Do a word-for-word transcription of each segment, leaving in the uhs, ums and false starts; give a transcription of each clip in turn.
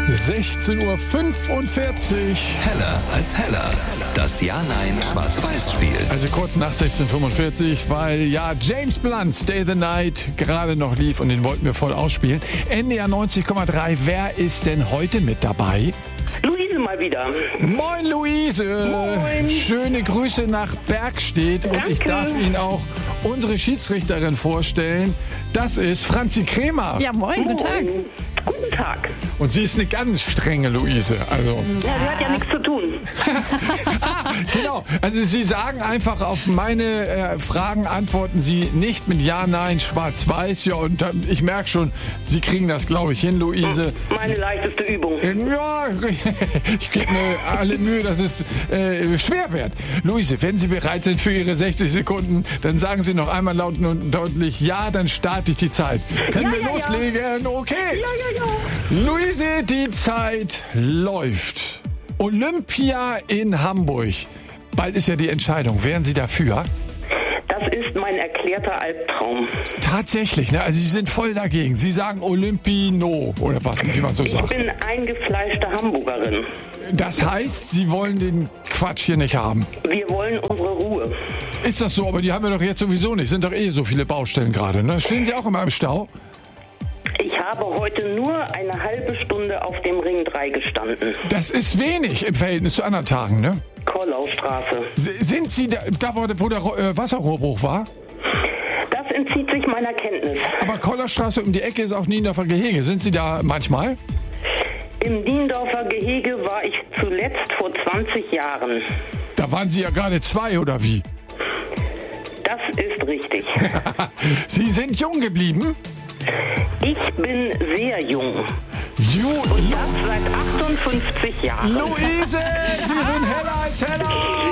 sechzehn Uhr fünfundvierzig. Heller als heller. Das Ja-Nein-Schwarz-Weiß-Spiel. Also kurz nach sechzehn Uhr fünfundvierzig, weil ja James Blunt, Stay the Night, gerade noch lief und den wollten wir voll ausspielen. N D R neunzig Komma drei, wer ist denn heute mit dabei? Luise mal wieder. Moin Luise. Moin. Schöne Grüße nach Bergstedt. Und Danke. ich darf Ihnen auch unsere Schiedsrichterin vorstellen. Das ist Franzi Kremer. Ja, moin, guten Tag. Guten Tag. Und sie ist eine ganz strenge Luise. Also Ja, sie hat ja nichts zu tun. genau. Also Sie sagen einfach auf meine äh, Fragen antworten Sie nicht mit Ja, Nein, Schwarz-Weiß. Ja, und ähm, ich merke schon, Sie kriegen das, glaube ich, hin, Luise. Meine leichteste Übung. Ähm, Ja, ich gebe mir alle Mühe, dass es äh, schwer wird. Luise, wenn Sie bereit sind für Ihre sechzig Sekunden, dann sagen Sie noch einmal laut und deutlich Ja, dann starte ich die Zeit. Können Ja, wir ja, ja. loslegen? Okay. Ja, ja, ja. Luise, die Zeit läuft. Olympia in Hamburg. Bald ist ja die Entscheidung. Wären Sie dafür? Das ist mein erklärter Albtraum. Tatsächlich, ne? Also Sie sind voll dagegen. Sie sagen Olympino oder was, wie man so Ich sagt. bin eingefleischte Hamburgerin. Das heißt, Sie wollen den Quatsch hier nicht haben. Wir wollen unsere Ruhe. Ist das so? Aber die haben wir doch jetzt sowieso nicht. Sind doch eh so viele Baustellen gerade, ne? Stehen Sie auch immer im Stau? Ich habe heute nur eine halbe Stunde auf dem Ring drei gestanden. Das ist wenig im Verhältnis zu anderen Tagen, ne? Kollaustraße. S- Sind Sie da, da wo, wo der äh, Wasserrohrbruch war? Das entzieht sich meiner Kenntnis. Aber Kollerstraße um die Ecke ist auch Niendorfer Gehege. Sind Sie da manchmal? Im Niendorfer Gehege war ich zuletzt vor zwanzig Jahren. Da waren Sie ja gerade zwei, oder wie? Das ist richtig. Sie sind jung geblieben? Ich bin sehr jung. Ju Und das seit achtundfünfzig Jahren. Luise, Sie sind heller als heller!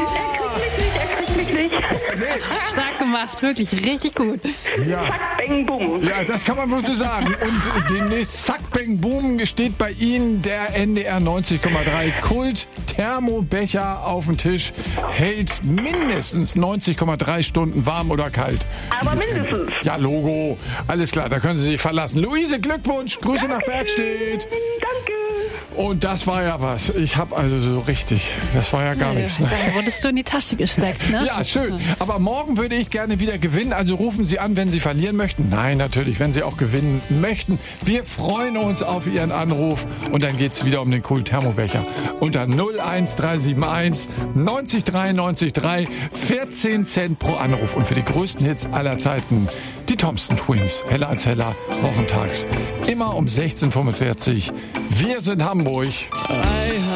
Er kriegt mich nicht, er kriegt mich nicht. Stark gemacht, wirklich richtig gut. Ja. Bang, bum. Ja, das kann man wohl so sagen. Und demnächst, zack, bang, boom, steht bei Ihnen der N D R neunzig Komma drei Kult Thermobecher auf dem Tisch. Hält mindestens neunzig Komma drei Stunden warm oder kalt. Aber mindestens. Ja, Logo. Alles klar, da können Sie sich verlassen. Luise, Glückwunsch. Grüße nach Bergstedt. Danke. Und das war ja was. Ich hab also so richtig. Das war ja gar nichts. Ne? Da wurdest du in die Tasche gesteckt, ne? Ja, schön. Aber morgen würde ich gerne wieder gewinnen. Also rufen Sie an, wenn Sie verlieren möchten. Nein, natürlich, wenn Sie auch gewinnen möchten. Wir freuen uns auf Ihren Anruf. Und dann geht's wieder um den Kult Thermobecher. Unter null eins drei sieben eins neunzig drei neunzig drei vierzehn Cent pro Anruf. Und für die größten Hits aller Zeiten die Thompson Twins. Heller als heller, wochentags. Immer um sechzehn Uhr fünfundvierzig. Wir sind Hamburg.